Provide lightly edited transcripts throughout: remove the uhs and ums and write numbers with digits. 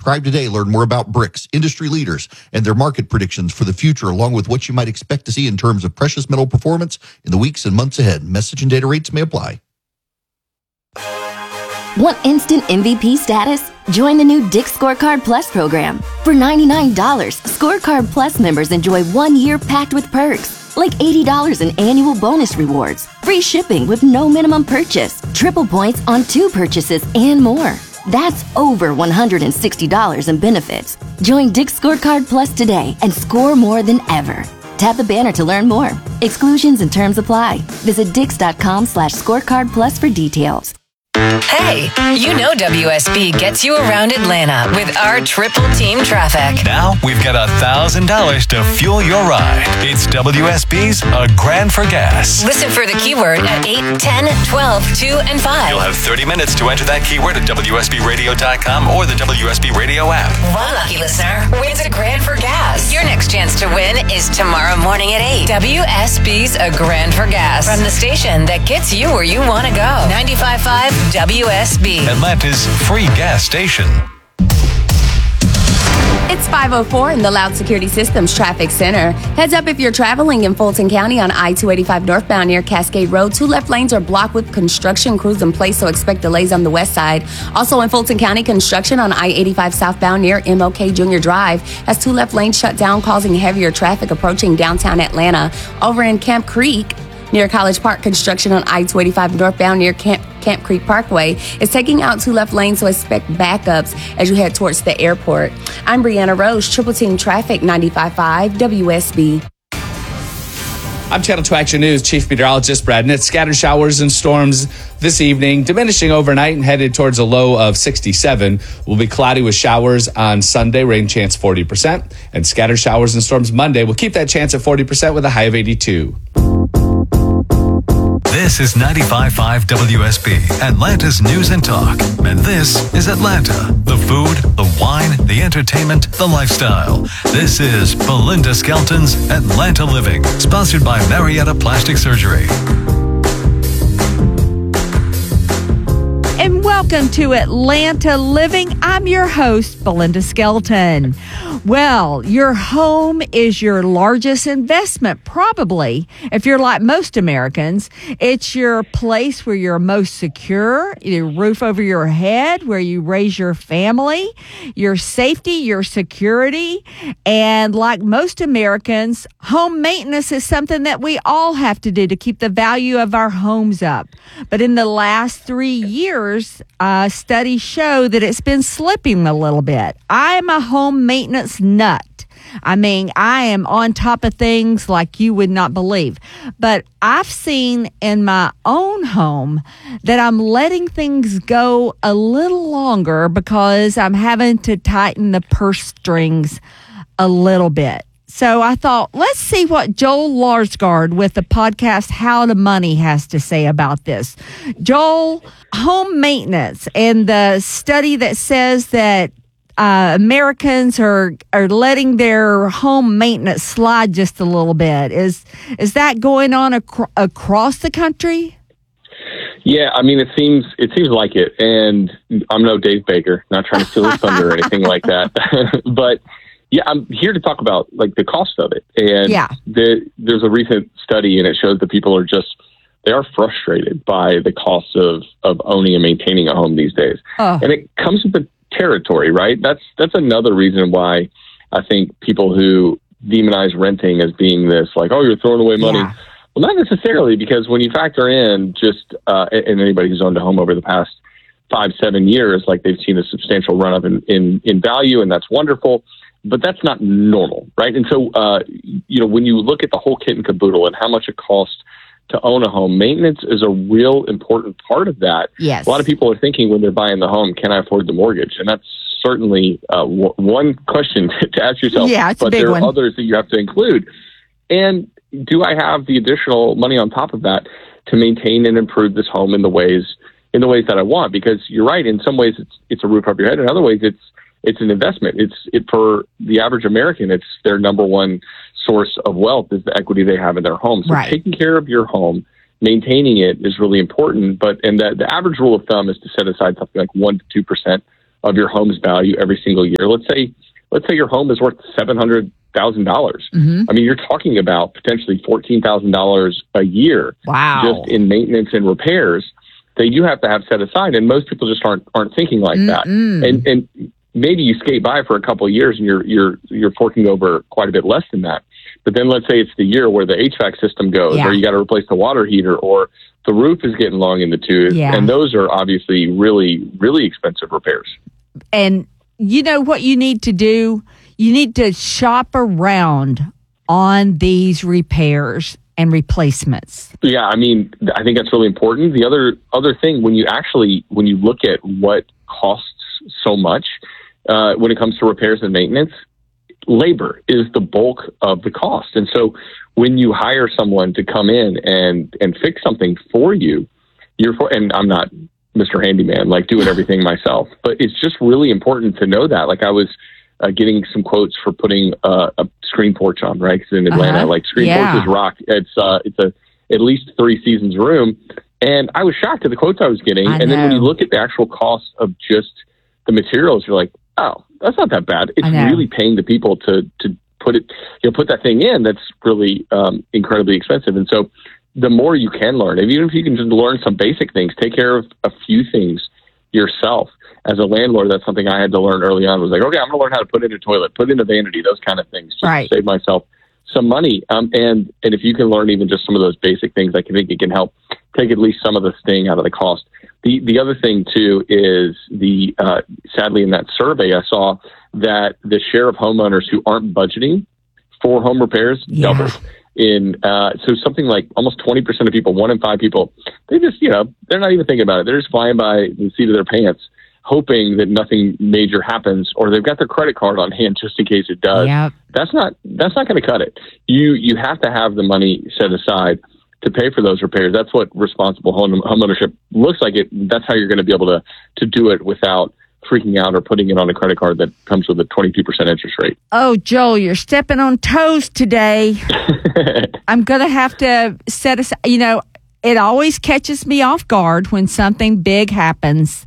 Subscribe today. Learn more about bricks, industry leaders, and their market predictions for the future, along with what you might expect to see in terms of precious metal performance in the weeks and months ahead. Message and data rates may apply. Want instant MVP status? Join the new Dick's Scorecard Plus program. For $99, Scorecard Plus members enjoy 1 year packed with perks, like $80 in annual bonus rewards, free shipping with no minimum purchase, triple points on 2 purchases, and more. That's over $160 in benefits. Join Dick's Scorecard Plus today and score more than ever. Tap the banner to learn more. Exclusions and terms apply. Visit dix.com/scorecard plus for details. Hey, you know WSB gets you around Atlanta with our triple team traffic. Now we've got $1,000 to fuel your ride. It's WSB's A Grand for Gas. Listen for the keyword at 8, 10, 12, 2, and 5. You'll have 30 minutes to enter that keyword at WSBradio.com or the WSB Radio app. One lucky listener wins a grand for gas. Your next chance to win is tomorrow morning at 8. WSB's A Grand for Gas. From the station that gets you where you want to go. 95.5 WSB. Atlanta's free gas station. It's 5:04 in the Loud Security Systems Traffic Center. Heads up if you're traveling in Fulton County on I-285 northbound near Cascade Road. 2 left lanes are blocked with construction crews in place, so expect delays on the west side. Also in Fulton County, construction on I-85 southbound near MLK Junior Drive has 2 left lanes shut down, causing heavier traffic approaching downtown Atlanta. Over in Camp Creek, near College Park, construction on I-285 northbound near Camp Creek Parkway is taking out 2 left lanes, so expect backups as you head towards the airport. I'm Brianna Rose, Triple Team Traffic, 95.5 WSB. I'm Channel 2 Action News Chief Meteorologist Brad Nitz. Scattered showers and storms this evening, diminishing overnight and headed towards a low of 67. Will be cloudy with showers on Sunday, rain chance 40%. And scattered showers and storms Monday will keep that chance at 40% with a high of 82. This is 95.5 WSB, Atlanta's News and Talk. And this is Atlanta. The food, the wine, the entertainment, the lifestyle. This is Belinda Skelton's Atlanta Living, sponsored by Marietta Plastic Surgery. And welcome to Atlanta Living. I'm your host, Belinda Skelton. Well, your home is your largest investment, probably. If you're like most Americans, it's your place where you're most secure, your roof over your head, where you raise your family, your safety, your security. And like most Americans, home maintenance is something that we all have to do to keep the value of our homes up. But in the last 3 years, studies show that it's been slipping a little bit. I'm a home maintenance nut. I mean, I am on top of things like you would not believe. But I've seen in my own home that I'm letting things go a little longer because I'm having to tighten the purse strings a little bit. So I thought, let's see what Joel Larsgaard with the podcast How to Money has to say about this. Joel, home maintenance and the study that says that Americans are letting their home maintenance slide just a little bit. Is that going on across the country? Yeah, I mean, it seems like it. And I'm no Dave Baker, not trying to steal his thunder or anything like that. But yeah, I'm here to talk about like the cost of it. And there's a recent study, and it shows that people they are frustrated by the cost of owning and maintaining a home these days. And it comes with the territory, right? That's another reason why I think people who demonize renting as being this like, oh, you're throwing away money. Yeah. Well, not necessarily, because when you factor in just and anybody who's owned a home over the past 5-7 years, like they've seen a substantial run up in value, and that's wonderful. But that's not normal, right? And so, when you look at the whole kit and caboodle and how much it costs to own a home, maintenance is a real important part of that. Yes. A lot of people are thinking when they're buying the home, can I afford the mortgage? And that's certainly one question to ask yourself. Yeah, it's but a big there one. are others that you have to include. And do I have the additional money on top of that to maintain and improve this home in the ways that I want? Because you're right, in some ways it's a roof over your head. In other ways, it's an investment. For the average American, it's their number one source of wealth is the equity they have in their home. So taking care of your home, maintaining it is really important. And the average rule of thumb is to set aside something like 1% to 2% of your home's value every single year. Let's say your home is worth $700,000. Mm-hmm. I mean, you're talking about potentially $14,000 a year just in maintenance and repairs that you have to have set aside. And most people just aren't thinking like that. And maybe you skate by for a couple of years and you're forking over quite a bit less than that. But then let's say it's the year where the HVAC system goes, or you got to replace the water heater, or the roof is getting long in the tooth. Yeah. And those are obviously really, really expensive repairs. And you know what you need to do? You need to shop around on these repairs and replacements. Yeah, I mean, I think that's really important. The other thing, when you look at what costs so much when it comes to repairs and maintenance, labor is the bulk of the cost. And so when you hire someone to come in and fix something for you, and I'm not Mr. Handyman, like doing everything myself, but it's just really important to know that. Like I was getting some quotes for putting a screen porch on, right? Because in Atlanta, like screen porches rock. It's a at least 3 seasons room. And I was shocked at the quotes I was getting. And then when you look at the actual cost of just the materials, you're like, oh, that's not that bad. It's really paying the people to put it, put that thing in. That's really incredibly expensive. And so the more you can learn, even if you can just learn some basic things, take care of a few things yourself. As a landlord, that's something I had to learn early on. Was like, okay, I'm going to learn how to put in a toilet, put in a vanity, those kind of things, just to save myself some money. And if you can learn even just some of those basic things, I think it can help take at least some of the sting out of the cost. The other thing too is sadly in that survey I saw that the share of homeowners who aren't budgeting for home repairs doubled. So something like almost 20% of people, 1 in 5 people, they just, they're not even thinking about it. They're just flying by the seat of their pants, hoping that nothing major happens, or they've got their credit card on hand just in case it does. Yep. That's not going to cut it. You have to have the money set aside to pay for those repairs. That's what responsible homeownership looks like. That's how you're going to be able to do it without freaking out or putting it on a credit card that comes with a 22% interest rate. Oh, Joel, you're stepping on toes today. I'm going to have to set aside, it always catches me off guard when something big happens.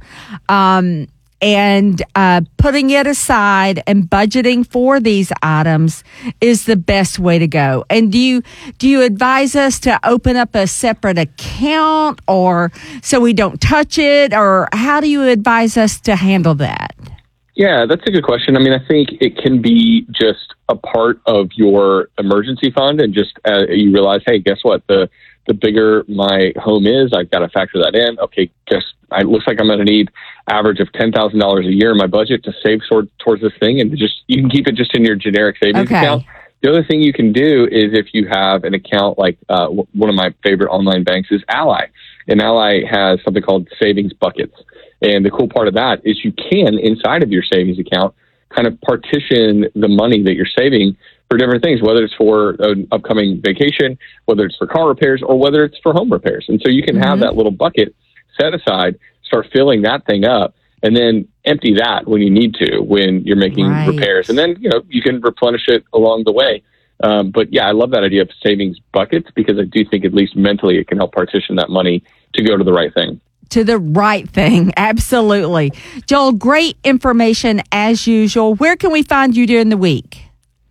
And putting it aside and budgeting for these items is the best way to go. And do you advise us to open up a separate account or so we don't touch it, or how do you advise us to handle that? Yeah, that's a good question. I mean, I think it can be just a part of your emergency fund, and just you realize, hey, guess what? The bigger my home is, I've got to factor that in. Okay, it looks like I'm going to need average of $10,000 a year in my budget to save towards this thing, and you can keep it just in your generic savings account. The other thing you can do is if you have an account like one of my favorite online banks is Ally, and Ally has something called savings buckets. And the cool part of that is you can, inside of your savings account, kind of partition the money that you're saving for different things, whether it's for an upcoming vacation, whether it's for car repairs, or whether it's for home repairs. And so you can have that little bucket set aside, start filling that thing up, and then empty that when you need to, when you're making repairs. And then, you can replenish it along the way. But yeah, I love that idea of savings buckets, because I do think at least mentally it can help partition that money to go to the right thing. To the right thing. Absolutely. Joel, great information as usual. Where can we find you during the week?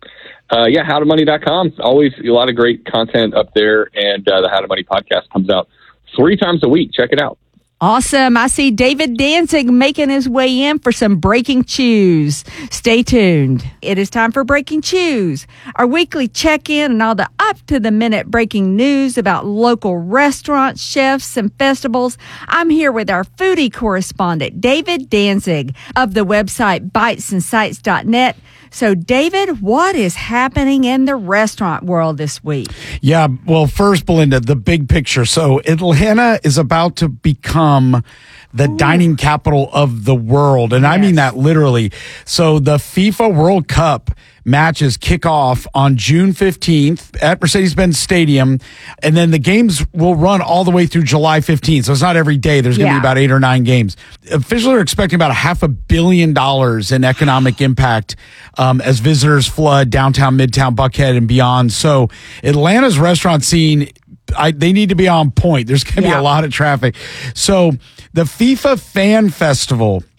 Howtomoney.com. Always a lot of great content up there. And the How to Money podcast comes out 3 times a week. Check it out. Awesome. I see David Danzig making his way in for some Breaking Chews. Stay tuned. It is time for Breaking Chews, our weekly check-in and all the up-to-the-minute breaking news about local restaurants, chefs, and festivals. I'm here with our foodie correspondent, David Danzig, of the website bitesandsights.net. So, David, what is happening in the restaurant world this week? Yeah, well, first, Belinda, the big picture. So, Atlanta is about to become the dining capital of the world. And I mean that literally. So, the FIFA World Cup matches kick off on June 15th at Mercedes-Benz Stadium. And then the games will run all the way through July 15th. So it's not every day. There's going to be about 8 or 9 games. Officials are expecting about $500 million in economic impact as visitors flood downtown, Midtown, Buckhead, and beyond. So Atlanta's restaurant scene, they need to be on point. There's going to be a lot of traffic. So the FIFA Fan Festival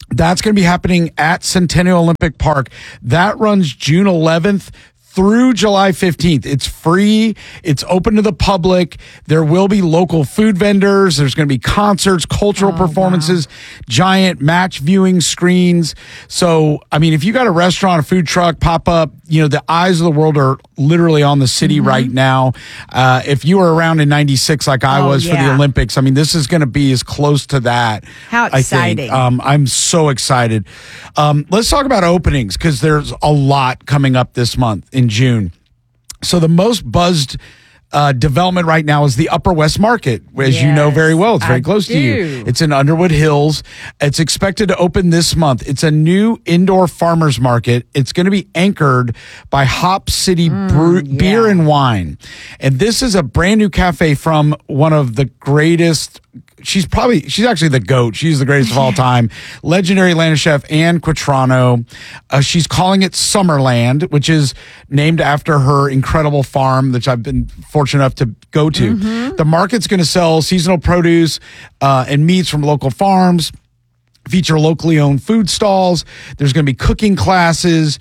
That's going to be happening at Centennial Olympic Park. That runs June 11th through July 15th. It's free. It's open to the public. There will be local food vendors. There's going to be concerts, cultural performances, giant match viewing screens. So, I mean, if you got a restaurant, a food truck pop up, the eyes of the world are literally on the city right now. If you were around in 96 like I was for the Olympics, I mean, this is going to be as close to that. How exciting. I think. I'm so excited. Let's talk about openings because there's a lot coming up this month in June. So the most buzzed development right now is the Upper West Market, as you know very well. It's very close to you. It's in Underwood Hills. It's expected to open this month. It's a new indoor farmers market. It's going to be anchored by Hop City Beer and Wine. And this is a brand new cafe from one of the greatest. She's actually the GOAT. She's the greatest of all time. Legendary Atlanta chef Ann Quatrano. She's calling it Summerland, which is named after her incredible farm, which I've been fortunate enough to go to. The market's going to sell seasonal produce and meats from local farms, feature locally owned food stalls. There's going to be cooking classes.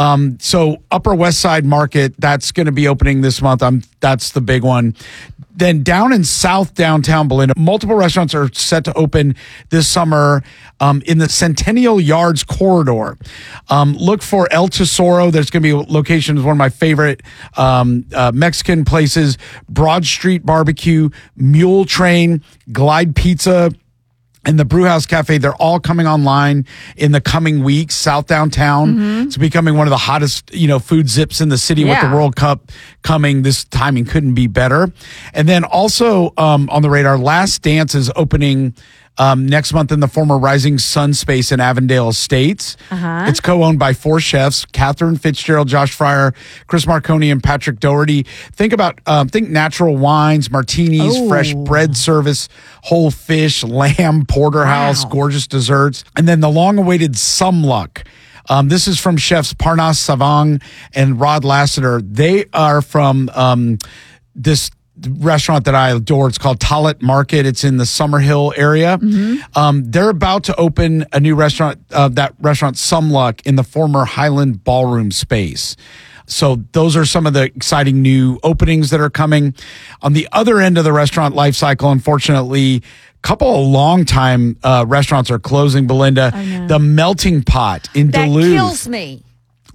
So Upper West Side Market, that's going to be opening this month. That's the big one. Then down in South Downtown Belinda, multiple restaurants are set to open this summer in the Centennial Yards corridor. Look for El Tesoro. There's going to be locations, one of my favorite Mexican places, Broad Street Barbecue, Mule Train, Glide Pizza, and the Brewhouse Cafe. They're all coming online in the coming weeks. South Downtown. It's becoming one of the hottest, food zips in the city with the World Cup coming. This timing couldn't be better. And then also on the radar, Last Dance is opening next month in the former Rising Sun Space in Avondale Estates. It's co-owned by 4 chefs, Catherine Fitzgerald, Josh Fryer, Chris Marconi, and Patrick Doherty. Think natural wines, martinis, fresh bread service, whole fish, lamb, porterhouse, gorgeous desserts. And then the long-awaited Sumluck. This is from chefs Parnas Savang and Rod Lassiter. They are from this restaurant that I adore. It's called Talit Market. It's in the Summerhill area. They're about to open a new restaurant, that restaurant Sumluck, in the former Highland Ballroom space. So those are some of the exciting new openings that are coming. On the other end of the restaurant life cycle, unfortunately, a couple of long-time restaurants are closing, Belinda. The Melting Pot in Duluth. That kills me.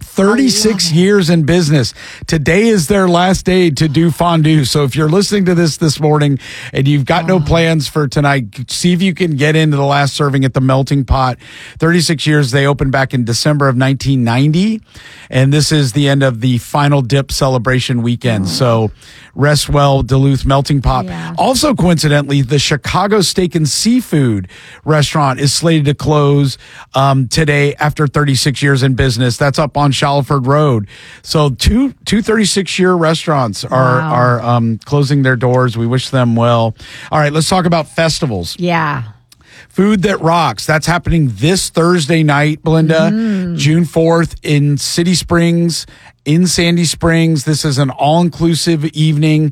36 years in business. Today is their last day to do fondue. So if you're listening to this morning and you've got no plans for tonight, see if you can get into the last serving at the Melting Pot. 36 years. They opened back in December of 1990. And this is the end of the final dip celebration weekend. So rest well, Duluth Melting Pot. Also, coincidentally, the Chicago Steak and Seafood restaurant is slated to close today after 36 years in business. That's up on Shalford Road. So two 36-year restaurants are closing their doors. We wish them well. All right, let's talk about festivals. Food That Rocks. That's happening this Thursday night, Belinda, June 4th in City Springs, in Sandy Springs. This is an all-inclusive evening.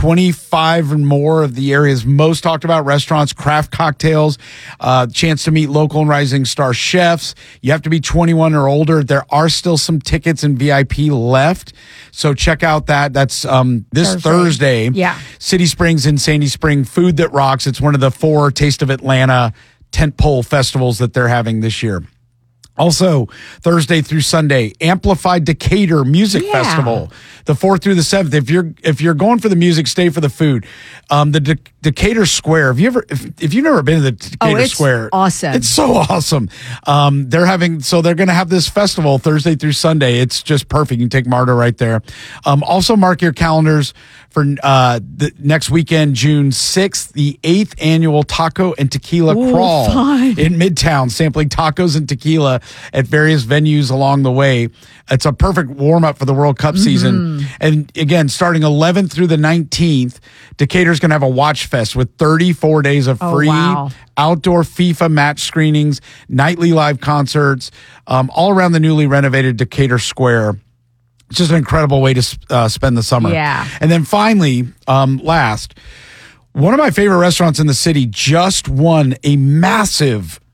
25 and more of the area's most talked about restaurants, craft cocktails, chance to meet local and rising star chefs. You have to be 21 or older. There are still some tickets and VIP left. So check out that. That's this Thursday. City Springs in Sandy Springs. Food That Rocks. It's one of the 4 Taste of Atlanta tentpole festivals that they're having this year. Also, Thursday through Sunday, Amplified Decatur Music Festival, the 4th through the 7th. If you're going for the music, stay for the food. The Decatur Square. If you've never been to the Decatur Square, awesome. It's so awesome. They're going to have this festival Thursday through Sunday. It's just perfect. You can take Marta right there. Also, mark your calendars for the next weekend, June 6th, the 8th annual Taco and Tequila Crawl in Midtown, sampling tacos and tequila at various venues along the way. It's a perfect warm-up for the World Cup season. And again, starting 11th through the 19th, Decatur's going to have a watch fest with 34 days of free outdoor FIFA match screenings, nightly live concerts, all around the newly renovated Decatur Square. It's just an incredible way to spend the summer. And then finally, last, one of my favorite restaurants in the city just won a massive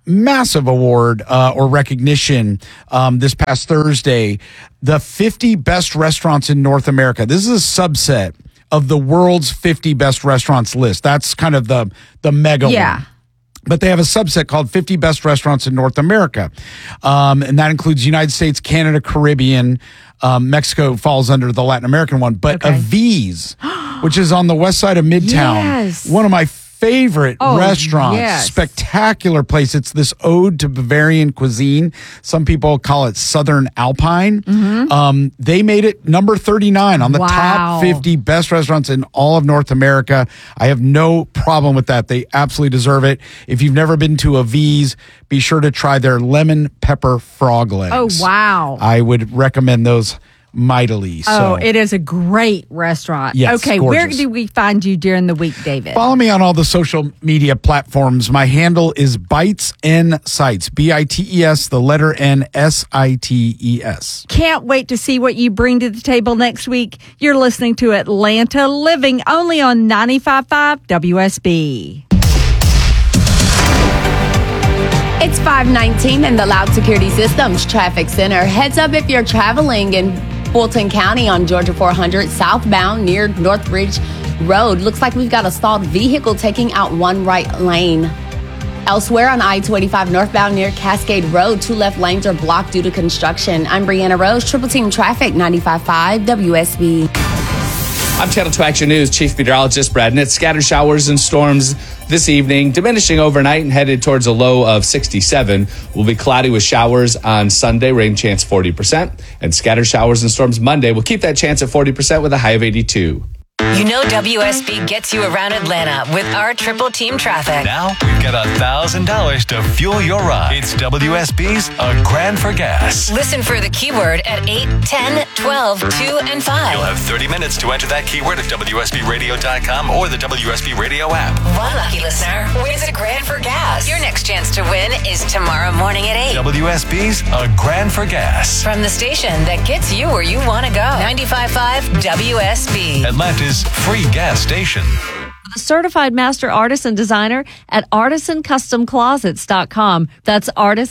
massive award or recognition this past Thursday. The 50 best restaurants in North America. This is a subset of the world's 50 best restaurants list. That's kind of the mega one. But they have a subset called 50 Best Restaurants in North America. And that includes United States, Canada, Caribbean. Mexico falls under the Latin American one. But Aviz, which is on the west side of Midtown, one of my favorite restaurants, spectacular place. It's this ode to Bavarian cuisine. Some people call it Southern Alpine. They made it number 39 on the top 50 best restaurants in all of North America. I have no problem with that. They absolutely deserve it. If you've never been to Aviz, be sure to try their lemon pepper frog legs. Oh, wow. I would recommend those mightily. So. It is a great restaurant. Yes, okay, gorgeous. where do we find you during the week, David? Follow me on all the social media platforms. My handle is Bites N Sites. BITES, the letter N SITES. Can't wait to see what you bring to the table next week. You're listening to Atlanta Living, only on 95.5 WSB. It's 5:19 in the Loud Security Systems Traffic Center. Heads up if you're traveling in Fulton County on Georgia 400 southbound near Northridge Road. Looks like we've got a stalled vehicle taking out one right lane. Elsewhere on I-285 northbound near Cascade Road, 2 left lanes are blocked due to construction. I'm Brianna Rose, Triple Team Traffic, 95.5 WSB. I'm Channel 2 Action News Chief Meteorologist Brad Nitz. Scattered showers and storms this evening, diminishing overnight and headed towards a low of 67. Will be cloudy with showers on Sunday, rain chance 40%. And scattered showers and storms Monday. We'll keep that chance at 40% with a high of 82. You know WSB gets you around Atlanta with our Triple Team Traffic. Now we've got $1,000 to fuel your ride. It's WSB's A Grand for Gas. Listen for the keyword at 8, 10, 12, 2, and 5. You'll have 30 minutes to enter that keyword at WSBRadio.com or the WSB Radio app. One lucky listener wins a grand for gas. Your next chance to win is tomorrow morning at 8. WSB's A Grand for Gas. From the station that gets you where you want to go. 95.5 WSB. Atlanta's free gas station. The certified master artisan designer at artisancustomclosets.com. That's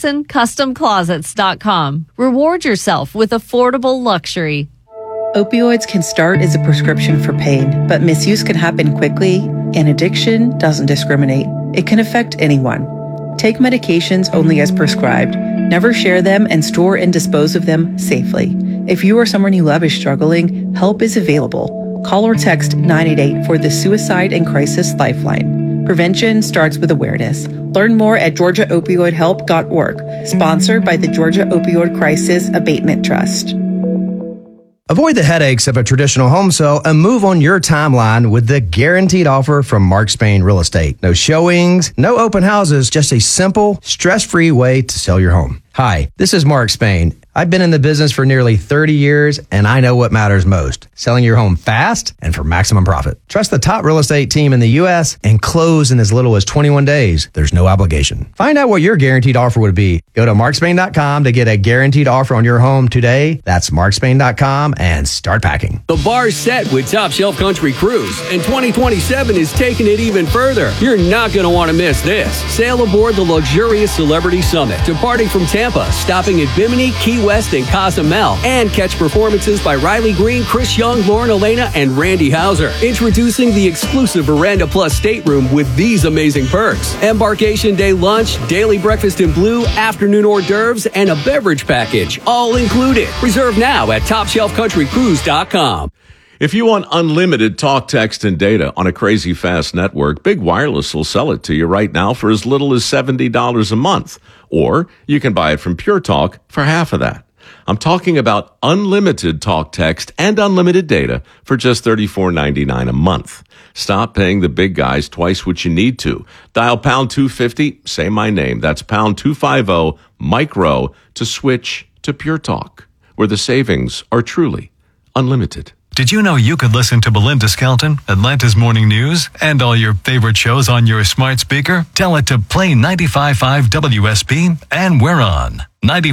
artisancustomclosets.com. Reward yourself with affordable luxury. Opioids can start as a prescription for pain, but misuse can happen quickly, and addiction doesn't discriminate. It can affect anyone. Take medications only as prescribed. Never share them and store and dispose of them safely. If you or someone you love is struggling, help is available. Call or text 988 for the Suicide and Crisis Lifeline. Prevention starts with awareness. Learn more at GeorgiaOpioidHelp.org. Sponsored by the Georgia Opioid Crisis Abatement Trust. Avoid the headaches of a traditional home sale and move on your timeline with the guaranteed offer from Mark Spain Real Estate. No showings, no open houses, just a simple, stress-free way to sell your home. Hi, this is Mark Spain. I've been in the business for nearly 30 years, and I know what matters most. Selling your home fast and for maximum profit. Trust the top real estate team in the U.S. and close in as little as 21 days. There's no obligation. Find out what your guaranteed offer would be. Go to markspain.com to get a guaranteed offer on your home today. That's markspain.com and start packing. The bar's set with Top Shelf Country Cruise, and 2027 is taking it even further. You're not going to want to miss this. Sail aboard the luxurious Celebrity Summit, departing from Tampa, stopping at Bimini, Key West, and Cozumel, and catch performances by Riley Green, Chris Young, Lauren Elena, and Randy Hauser. Introducing the exclusive Veranda Plus stateroom with these amazing perks: embarkation day lunch, daily breakfast in blue, afternoon hors d'oeuvres, and a beverage package, all included. Reserve now at TopShelfCountryCruise.com. If you want unlimited talk, text, and data on a crazy fast network, Big Wireless will sell it to you right now for as little as $70 a month. Or you can buy it from Pure Talk for half of that. I'm talking about unlimited talk, text, and unlimited data for just $34.99 a month. Stop paying the big guys twice what you need to. Dial pound 250, say my name. That's pound 250 micro to switch to Pure Talk, where the savings are truly unlimited. Did you know you could listen to Belinda Skelton, Atlanta's Morning News, and all your favorite shows on your smart speaker? Tell it to play 95.5 WSB, and we're on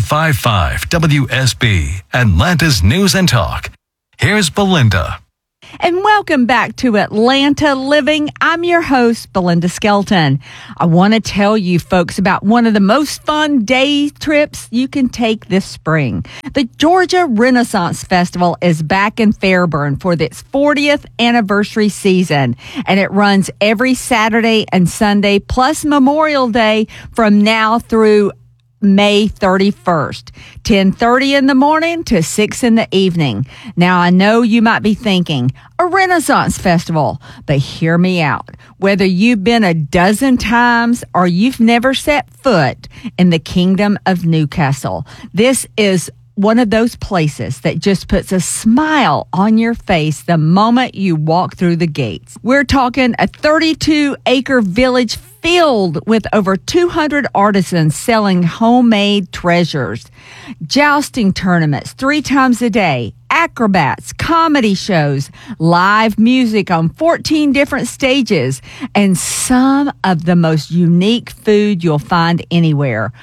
95.5 WSB, Atlanta's News and Talk. Here's Belinda. And welcome back to Atlanta Living. I'm your host, Belinda Skelton. I want to tell you folks about one of the most fun day trips you can take this spring. The Georgia Renaissance Festival is back in Fairburn for its 40th anniversary season, and it runs every Saturday and Sunday plus Memorial Day from now through May 31st, 10:30 in the morning to 6 in the evening. Now, I know you might be thinking, a Renaissance Festival, but hear me out. Whether you've been a dozen times or you've never set foot in the Kingdom of Newcastle, this is one of those places that just puts a smile on your face the moment you walk through the gates. We're talking a 32-acre village filled with over 200 artisans selling homemade treasures, jousting tournaments 3 times a day, acrobats, comedy shows, live music on 14 different stages, and some of the most unique food you'll find anywhere.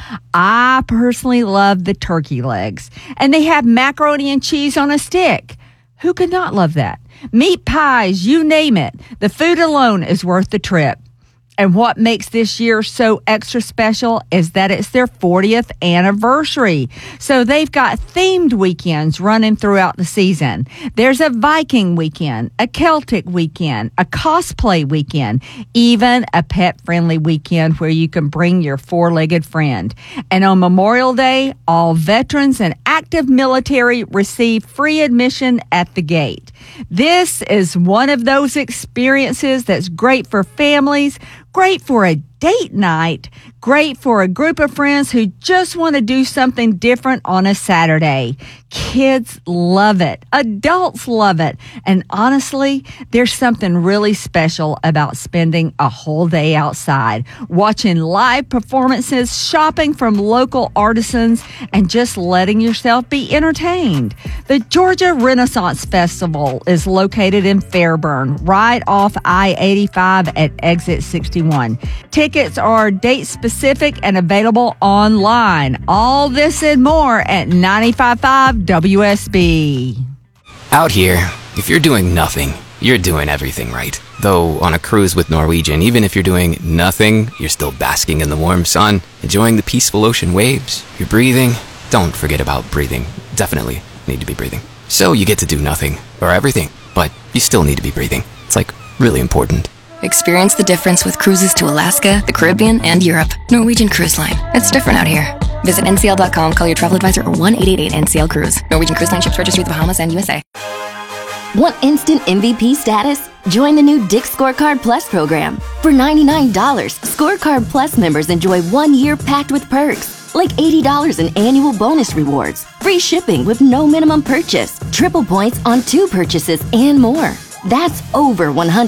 I personally love the turkey legs, and they have macaroni and cheese on a stick. Who could not love that? Meat pies, you name it. The food alone is worth the trip. And what makes this year so extra special is that it's their 40th anniversary. So they've got themed weekends running throughout the season. There's a Viking weekend, a Celtic weekend, a cosplay weekend, even a pet-friendly weekend where you can bring your 4-legged friend. And on Memorial Day, all veterans and active military receive free admission at the gate. This is one of those experiences that's great for families, great for a date night, great for a group of friends who just want to do something different on a Saturday. Kids love it. Adults love it. And honestly, there's something really special about spending a whole day outside, watching live performances, shopping from local artisans, and just letting yourself be entertained. The Georgia Renaissance Festival is located in Fairburn, right off I-85 at exit 61. Tickets are date specific and available online. All this and more at 95.5 WSB. Out here, if you're doing nothing, you're doing everything right. Though on a cruise with Norwegian, even if you're doing nothing, you're still basking in the warm sun, enjoying the peaceful ocean waves. You're breathing. Don't forget about breathing. Definitely need to be breathing. So you get to do nothing or everything, but you still need to be breathing. It's like really important. Experience the difference with cruises to Alaska, the Caribbean, and Europe. Norwegian Cruise Line. It's different out here. Visit ncl.com, call your travel advisor, or 1-888-NCL-CRUISE. Norwegian Cruise Line ships registry the Bahamas and USA. Want instant MVP status? Join the new Dick's Scorecard Plus program. For $99, Scorecard Plus members enjoy 1 year packed with perks, like $80 in annual bonus rewards, free shipping with no minimum purchase, triple points on 2 purchases, and more. That's over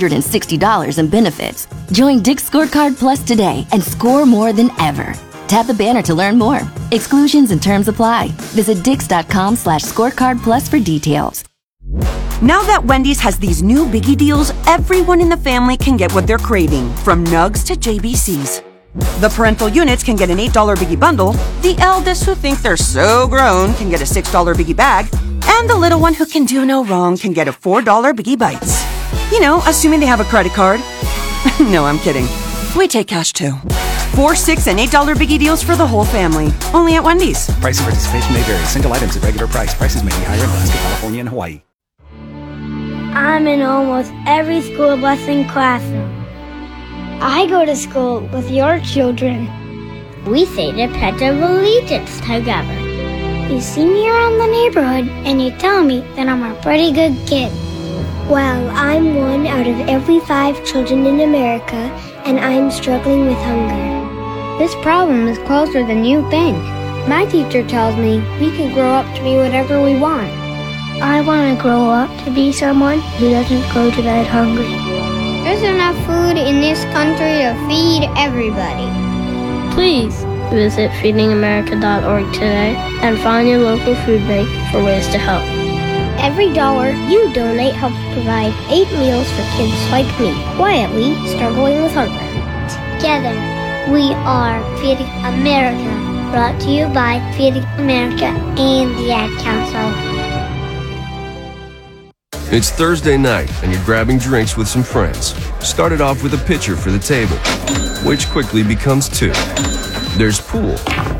$160 in benefits. Join Dick's Scorecard Plus today and score more than ever. Tap the banner to learn more. Exclusions and terms apply. Visit dix.com/scorecard plus for details. Now that Wendy's has these new biggie deals, everyone in the family can get what they're craving, from nugs to JBCs. The parental units can get an $8 biggie bundle, the eldest who think they're so grown can get a $6 biggie bag, and the little one who can do no wrong can get a $4 biggie bites. You know, assuming they have a credit card. No, I'm kidding. We take cash too. 4, 6, and $8 biggie deals for the whole family. Only at Wendy's. Price and participation may vary. Single items at regular price. Prices may be higher in Alaska, California, and Hawaii. I'm in almost every school bus and classroom. I go to school with your children. We say the Pledge of Allegiance together. You see me around the neighborhood and you tell me that I'm a pretty good kid. Well, I'm 1 out of every 5 children in America, and I'm struggling with hunger. This problem is closer than you think. My teacher tells me we can grow up to be whatever we want. I want to grow up to be someone who doesn't go to bed hungry. There's enough food in this country to feed everybody. Please visit feedingamerica.org today and find your local food bank for ways to help. Every dollar you donate helps provide 8 meals for kids like me, quietly struggling with hunger. Together, we are Feeding America, brought to you by Feeding America and the Ad Council. It's Thursday night, and you're grabbing drinks with some friends. Started off with a pitcher for the table, which quickly becomes two. There's pool.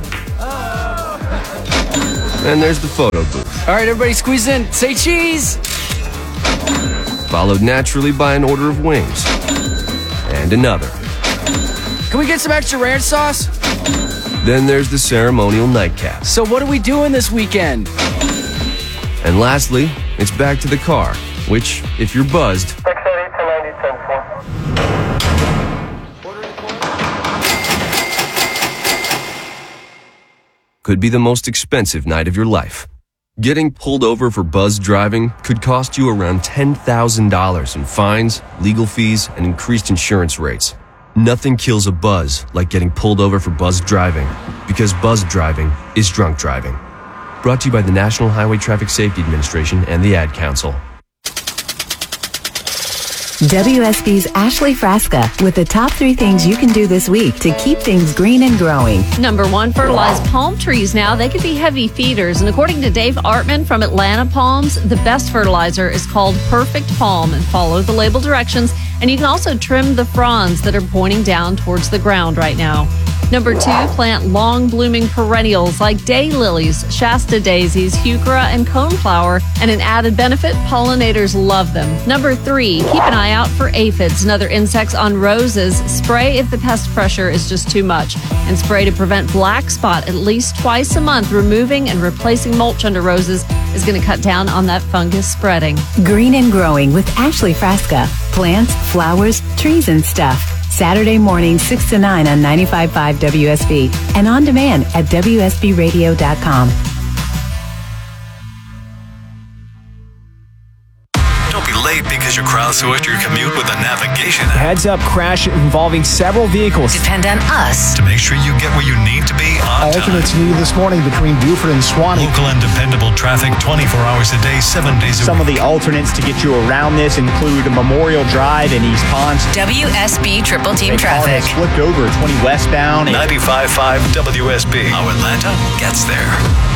And there's the photo booth. All right, everybody squeeze in. Say cheese! Followed naturally by an order of wings. And another. Can we get some extra ranch sauce? Then there's the ceremonial nightcap. So what are we doing this weekend? And lastly, it's back to the car, which, if you're buzzed, could be the most expensive night of your life. Getting pulled over for buzzed driving could cost you around $10,000 in fines, legal fees, and increased insurance rates. Nothing kills a buzz like getting pulled over for buzzed driving, because buzzed driving is drunk driving. Brought to you by the National Highway Traffic Safety Administration and the Ad Council. WSB's Ashley Frasca with the top 3 things you can do this week to keep things green and growing. Number 1, fertilize palm trees now. They can be heavy feeders. And according to Dave Artman from Atlanta Palms, the best fertilizer is called Perfect Palm, and follow the label directions. And you can also trim the fronds that are pointing down towards the ground right now. Number 2, plant long-blooming perennials like daylilies, Shasta daisies, heuchera, and coneflower. And an added benefit, pollinators love them. Number 3, keep an eye out for aphids and other insects on roses. Spray if the pest pressure is just too much. And spray to prevent black spot at least twice a month. Removing and replacing mulch under roses is going to cut down on that fungus spreading. Green and growing with Ashley Frasca. Plants, flowers, trees, and stuff. Saturday morning, 6 to 9 on 95.5 WSB and on demand at WSBradio.com. Don't be late because you crowdsourced your commute with a navigation app. Heads up crash involving several vehicles. Depend on us to make sure you get where you need to be on time. Alternates needed this morning between Buford and Swanee. Local and dependable traffic 24 hours a day, 7 days a week. Some of the alternates to get you around this include Memorial Drive in East Ponce. WSB Triple Team Traffic. Flipped over 20 westbound. 95.5 WSB. How Atlanta gets there.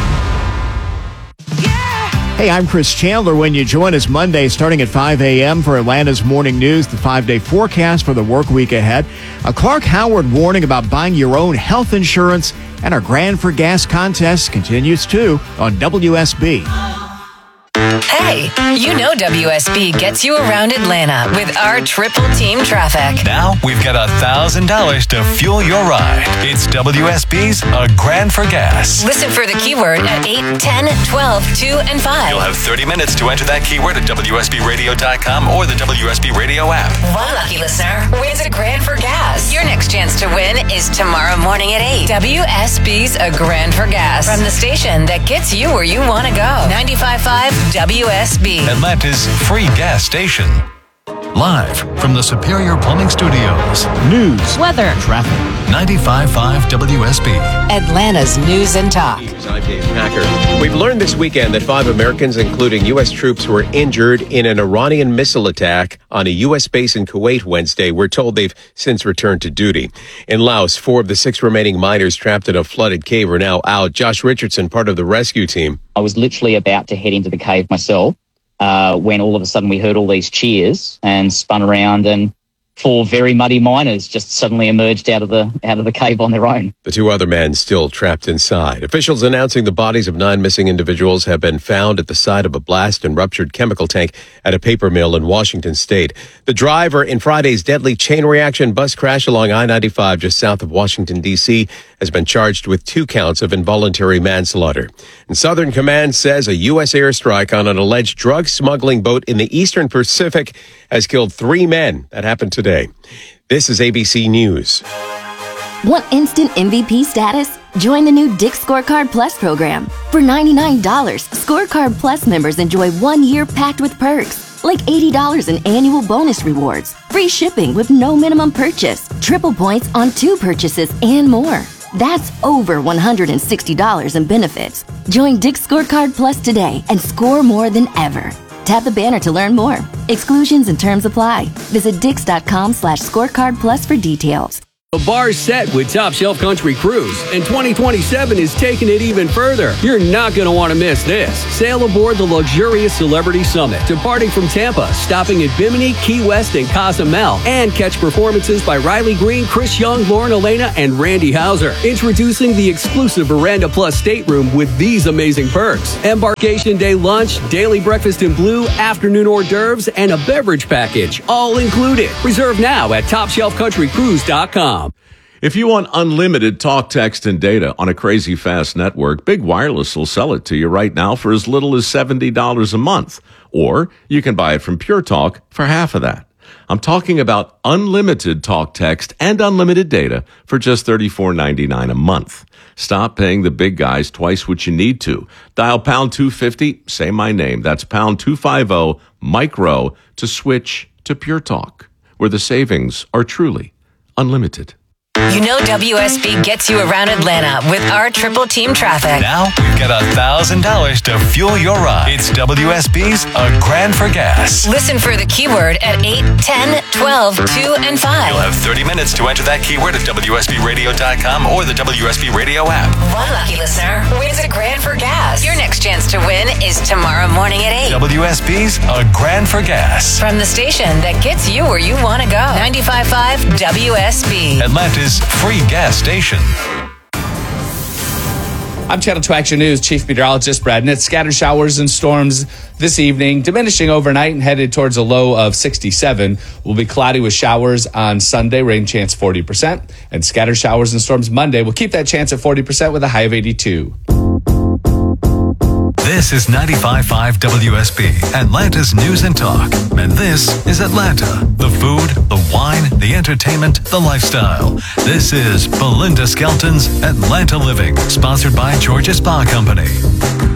Hey, I'm Chris Chandler. When you join us Monday starting at 5 a.m. for Atlanta's Morning News, the 5-day forecast for the work week ahead, a Clark Howard warning about buying your own health insurance, and our Grand for Gas contest continues too on WSB. Hey, you know WSB gets you around Atlanta with our Triple Team Traffic. Now we've got $1,000 to fuel your ride. It's WSB's A Grand for Gas. Listen for the keyword at 8, 10, 12, 2, and 5. You'll have 30 minutes to enter that keyword at WSBradio.com or the WSB Radio app. One lucky listener wins a Grand for Gas. Your next chance to win is tomorrow morning at 8. WSB's A Grand for Gas from the station that gets you where you want to go. 95.5 WSB. Atlanta's free gas station. Live from the Superior Plumbing Studios. News, weather, traffic. 95.5 WSB. Atlanta's News and Talk. I'm Dave Packer. We've learned this weekend that 5 Americans, including U.S. troops, were injured in an Iranian missile attack on a U.S. base in Kuwait Wednesday. We're told they've since returned to duty. In Laos, 4 of the 6 remaining miners trapped in a flooded cave are now out. Josh Richardson, part of the rescue team. I was literally about to head into the cave myself when all of a sudden we heard all these cheers and spun around, and 4 very muddy miners just suddenly emerged out of the cave on their own. The 2 other men still trapped inside. Officials announcing the bodies of 9 missing individuals have been found at the site of a blast and ruptured chemical tank at a paper mill in Washington state. The driver in Friday's deadly chain reaction bus crash along I-95 just south of Washington, D.C. has been charged with 2 counts of involuntary manslaughter. And Southern Command says a U.S. airstrike on an alleged drug smuggling boat in the Eastern Pacific has killed 3 men. That happened today. This is ABC News. Want instant MVP status? Join the new Dick's Scorecard Plus program. For $99, Scorecard Plus members enjoy 1 year packed with perks, like $80 in annual bonus rewards, free shipping with no minimum purchase, triple points on 2 purchases, and more. That's over $160 in benefits. Join Dick's Scorecard Plus today and score more than ever. Tap the banner to learn more. Exclusions and terms apply. Visit Dix.com/scorecard plus for details. The bar's set with Top Shelf Country Cruise, and 2027 is taking it even further. You're not going to want to miss this. Sail aboard the luxurious Celebrity Summit, departing from Tampa, stopping at Bimini, Key West, and Cozumel, and catch performances by Riley Green, Chris Young, Lauren Elena, and Randy Hauser. Introducing the exclusive Veranda Plus stateroom with these amazing perks: embarkation day lunch, daily breakfast in blue, afternoon hors d'oeuvres, and a beverage package, all included. Reserve now at TopShelfCountryCruise.com. If you want unlimited talk, text, and data on a crazy fast network, Big Wireless will sell it to you right now for as little as $70 a month. Or you can buy it from Pure Talk for half of that. I'm talking about unlimited talk, text, and unlimited data for just $34.99 a month. Stop paying the big guys twice what you need to. Dial pound 250, say my name. That's pound 250 micro to switch to Pure Talk, where the savings are truly unlimited. You know WSB gets you around Atlanta with our triple team traffic. Now we've got $1,000 to fuel your ride. It's WSB's A Grand for Gas. Listen for the keyword at 8, 10, 12, 2, and 5. You'll have 30 minutes to enter that keyword at WSBRadio.com or the WSB Radio app. One lucky listener wins a grand for gas. Your next chance to win is tomorrow morning at 8. WSB's A Grand for Gas. From the station that gets you where you want to go. 95.5 WSB. Atlanta's free gas station. I'm Channel 2 Action News Chief Meteorologist Brad Nitz. Scattered showers and storms this evening, diminishing overnight and headed towards a low of 67. Will be cloudy with showers on Sunday, rain chance 40%. And scattered showers and storms Monday will keep that chance at 40% with a high of 82. This is 95.5 WSB, Atlanta's News and Talk. And this is Atlanta. The food, the wine, the entertainment, the lifestyle. This is Belinda Skelton's Atlanta Living, sponsored by Georgia Spa Company.